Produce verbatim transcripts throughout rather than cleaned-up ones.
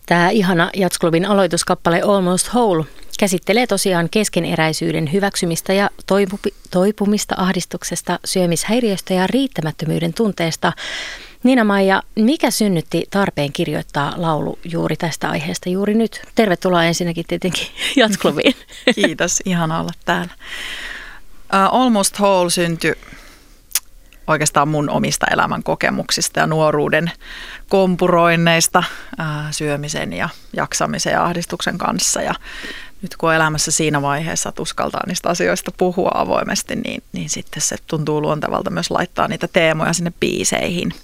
Tämä ihana Jazzklubin aloituskappale Almost Whole käsittelee tosiaan keskeneräisyyden hyväksymistä ja toipu- toipumista ahdistuksesta, syömishäiriöstä ja riittämättömyyden tunteesta. Niina-Maija, mikä synnytti tarpeen kirjoittaa laulu juuri tästä aiheesta juuri nyt? Tervetuloa ensinnäkin tietenkin Jazzklubiin. Kiitos, ihana olla täällä. Uh, Almost Whole syntyi oikeastaan mun omista elämän kokemuksista ja nuoruuden kompuroinneista ää, syömisen ja jaksamisen ja ahdistuksen kanssa. Ja nyt kun on elämässä siinä vaiheessa, että uskaltaa niistä asioista puhua avoimesti, niin, niin sitten se tuntuu luontevalta myös laittaa niitä teemoja sinne biiseihin.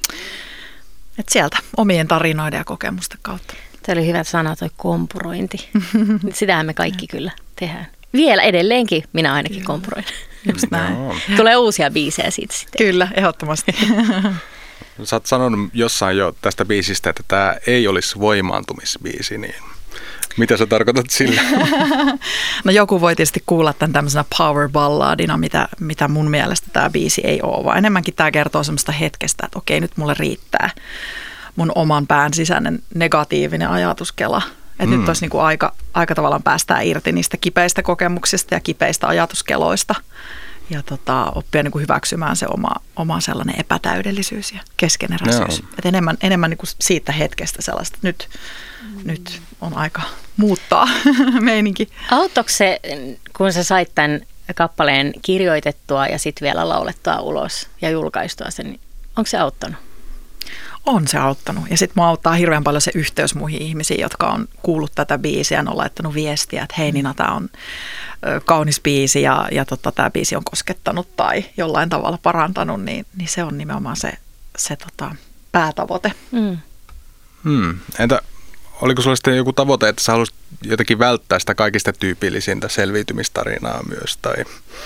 Et sieltä omien tarinoiden ja kokemusten kautta. Tämä oli hyvä sana, toi kompurointi. Sitähän me kaikki kyllä tehdään. Vielä edelleenkin minä ainakin kyllä kompuroin. Just näin. No. Tulee uusia biisejä siitä sitten. Kyllä, ehdottomasti. Sä oot sanonut jossain jo tästä biisistä, että tämä ei olisi voimaantumisbiisi, niin mitä sä tarkoitat sillä? No joku voi tietysti kuulla tämän tämmöisenä power balladina, mitä, mitä mun mielestä tämä biisi ei ole, vaan enemmänkin tämä kertoo semmoista hetkestä, että okei, nyt mulle riittää mun oman pään sisäinen negatiivinen ajatuskela. Että mm. nyt olisi niinku aika, aika tavallaan päästään irti niistä kipeistä kokemuksista ja kipeistä ajatuskeloista ja tota, oppia niinku hyväksymään se oma, oma sellainen epätäydellisyys ja keskeneräisyys. No. Et enemmän enemmän niinku siitä hetkestä sellaista, että nyt, mm. nyt on aika muuttaa meininki. Auttoiko se, kun sä sait tämän kappaleen kirjoitettua ja sitten vielä laulettua ulos ja julkaistua sen, niin onko se auttanut? On se auttanut. Ja sitten mua auttaa hirveän paljon se yhteys muihin ihmisiin, jotka on kuullut tätä biisiä ja on laittanut viestiä, että hei Nina, tämä on kaunis biisi ja, ja tota, tämä biisi on koskettanut tai jollain tavalla parantanut, niin, niin se on nimenomaan se, se tota, päätavoite. Mm. Hmm. Entä oliko sulla sitten joku tavoite, että sä haluaisit jotenkin välttää sitä kaikista tyypillisintä selviytymistarinaa myös? Tai...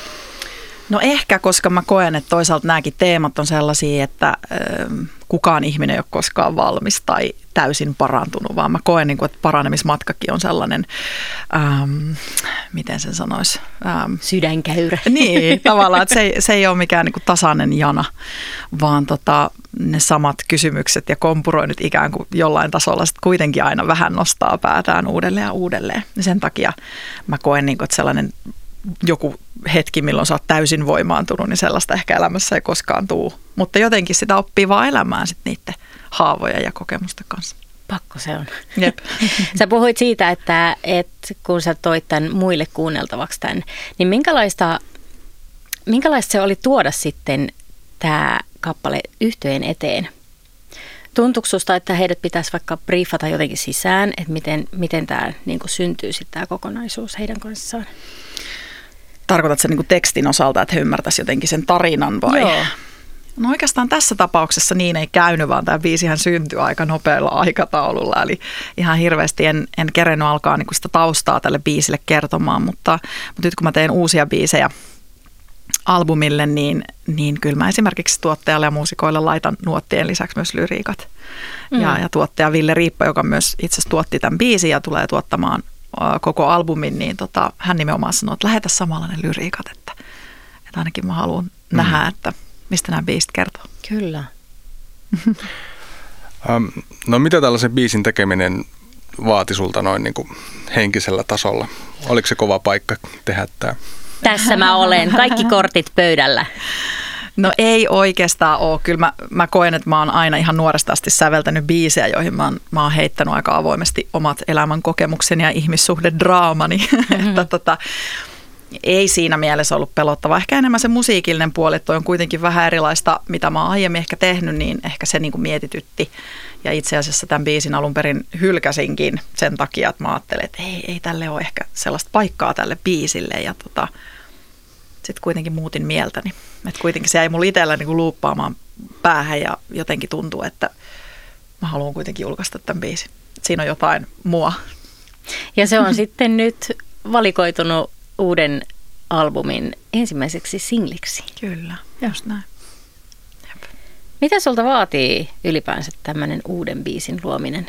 No ehkä, koska mä koen, että toisaalta nämäkin teemat on sellaisia, että ö, kukaan ihminen ei ole koskaan valmis tai täysin parantunut, vaan mä koen, niin kuin, että paranemismatkakin on sellainen, ähm, miten sen sanoisi? Ähm, Sydänkäyrä. Niin, tavallaan, että se ei, se ei ole mikään niin kuin tasainen jana, vaan tota, ne samat kysymykset ja kompuroinnit ikään kuin jollain tasolla sitten kuitenkin aina vähän nostaa päätään uudelleen ja uudelleen. Ja sen takia mä koen, niin kuin, että sellainen joku hetki, milloin sä oot täysin voimaantunut, niin sellaista ehkä elämässä ei koskaan tule. Mutta jotenkin sitä oppii vaan elämään sitten niiden haavojen ja kokemusten kanssa. Pakko se on. Jep. Sä puhuit siitä, että, että kun sä toit tämän muille kuunneltavaksi tämän, niin minkälaista, minkälaista se oli tuoda sitten tämä kappale yhtyeen eteen? Tuntuuko susta, että heidät pitäisi vaikka briefata jotenkin sisään, että miten, miten tämä niin kuin syntyy sitten tämä kokonaisuus heidän kanssaan? Tarkoitatko se niin kuin tekstin osalta, että he ymmärtäisivät jotenkin sen tarinan vai? Joo. No oikeastaan tässä tapauksessa niin ei käynyt, vaan tämä biisihän syntyi aika nopealla aikataululla. Eli ihan hirveästi en, en kerennyt alkaa niin kuin sitä taustaa tälle biisille kertomaan, mutta, mutta nyt kun mä teen uusia biisejä albumille, niin, niin kyllä mä esimerkiksi tuottajalle ja muusikoille laitan nuottien lisäksi myös lyriikat. Mm. Ja, ja tuottaja Ville Riippo, joka myös itse asiassa tuotti tämän biisin ja tulee tuottamaan koko albumin, niin tota, hän nimenomaan sanoi, että lähetä samanlainen lyriikat, että, että ainakin mä haluan mm. nähdä, että mistä nämä biisit kertoo. Kyllä. um, no mitä tällaisen biisin tekeminen vaati sulta noin niin kuin henkisellä tasolla? Oliko se kova paikka tehdä tämä? Tässä mä olen. Kaikki kortit pöydällä. No ei oikeastaan ole. Kyllä mä, mä koen, että mä oon aina ihan nuoresta asti säveltänyt biisejä, joihin mä oon, mä oon heittänyt aika avoimesti omat elämän kokemukseni ja ihmissuhdedraamani. Mm-hmm. että tota, ei siinä mielessä ollut pelottava. Ehkä enemmän se musiikillinen puoli, että toi on kuitenkin vähän erilaista, mitä mä oon aiemmin ehkä tehnyt, niin ehkä se niin kuin mietitytti. Ja itse asiassa tämän biisin alun perin hylkäsinkin sen takia, että mä ajattelin, että ei, ei tälle ole ehkä sellaista paikkaa tälle biisille. Ja tota, sitten kuitenkin muutin mieltäni. Että kuitenkin se jäi mulla itsellä niin kuin luuppaamaan päähän ja jotenkin tuntuu, että mä haluan kuitenkin julkaista tämän biisin. Että siinä on jotain mua. Ja se on sitten nyt valikoitunut uuden albumin ensimmäiseksi singliksi. Kyllä, just näin. Jep. Mitä sulta vaatii ylipäänsä tämmöinen uuden biisin luominen?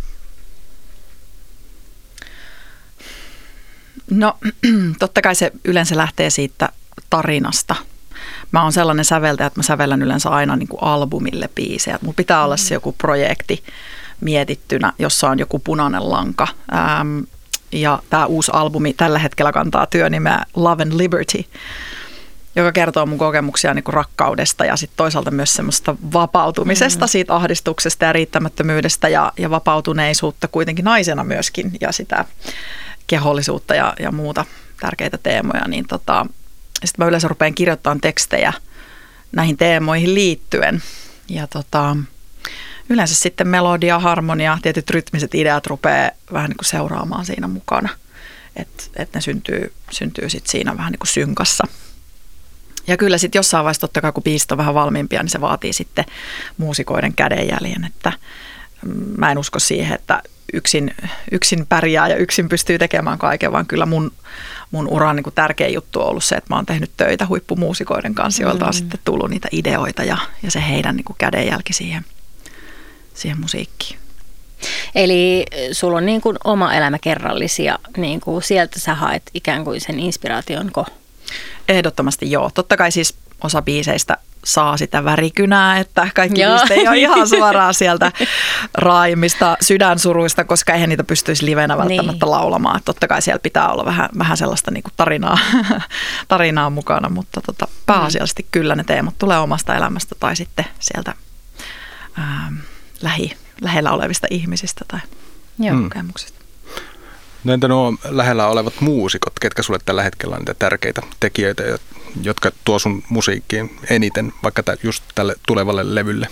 No totta kai se yleensä lähtee siitä tarinasta. Mä oon sellainen säveltäjä, että mä sävellän yleensä aina niin kuin albumille biisejä. Mulla pitää olla se joku projekti, mietittynä, jossa on joku punainen lanka. Ähm, ja tämä uusi albumi tällä hetkellä kantaa työnimeä Love and Liberty, joka kertoo mun kokemuksia niin kuin rakkaudesta ja sitten toisaalta myös semmoista vapautumisesta, mm. siitä ahdistuksesta ja riittämättömyydestä ja, ja vapautuneisuutta kuitenkin naisena myöskin ja sitä kehollisuutta ja, ja muuta tärkeitä teemoja. Niin tota, sitten mä yleensä rupean kirjoittamaan tekstejä näihin teemoihin liittyen ja tota, yleensä sitten melodia, harmonia, tietyt rytmiset ideat rupeaa vähän niin kuin seuraamaan siinä mukana, että et ne syntyy, syntyy sitten siinä vähän niin kuin synkassa. Ja kyllä sitten jossain vaiheessa totta kai, kun biisit on vähän valmiimpia, niin se vaatii sitten muusikoiden kädenjäljen, että mä en usko siihen, että yksin, yksin pärjää ja yksin pystyy tekemään kaiken, vaan kyllä mun, mun uran niin kuin tärkein juttu on ollut se, että mä oon tehnyt töitä huippumuusikoiden kanssa, joilta on mm. sitten tullut niitä ideoita ja, ja se heidän niin kuin kädenjälki siihen, siihen musiikkiin. Eli sulla on niin kuin oma elämä kerrallisia, niin kuin sieltä sä haet ikään kuin sen inspiraation ko? Ehdottomasti joo. Totta kai siis osa biiseistä saa sitä värikynää, että kaikki biisit ei ole ihan suoraan sieltä raaimmista sydänsuruista, koska eihän niitä pystyisi livenä välttämättä niin laulamaan. Totta kai siellä pitää olla vähän, vähän sellaista niin kuin tarinaa, tarinaa mukana, mutta tota, pääasiallisesti mm. kyllä ne teemat tulee omasta elämästä tai sitten sieltä ää, lähi, lähellä olevista ihmisistä tai mm. kokemuksista. No entä nuo lähellä olevat muusikot, ketkä sulle tällä hetkellä on niitä tärkeitä tekijöitä, jotka tuo sun musiikkiin eniten, vaikka just tälle tulevalle levylle?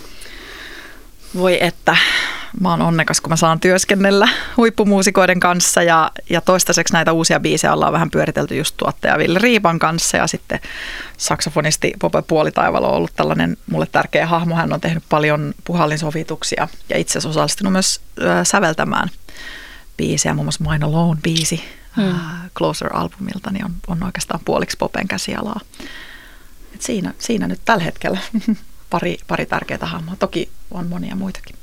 Voi että, mä oon onnekas, kun mä saan työskennellä huippumuusikoiden kanssa ja, ja toistaiseksi näitä uusia biisejä ollaan vähän pyöritelty just tuottaja Ville Riipan kanssa ja sitten saksofonisti Pope Puolitaivalo on ollut tällainen mulle tärkeä hahmo. Hän on tehnyt paljon puhallinsovituksia ja itse asiassa osallistunut myös äh, säveltämään biisejä, muun muassa Mine Alone-biisi hmm. uh, Closer-albumilta, niin on, on oikeastaan puoliksi Popen käsialaa. Et siinä, siinä nyt tällä hetkellä pari, pari tärkeää hahmoa. Toki on monia muitakin.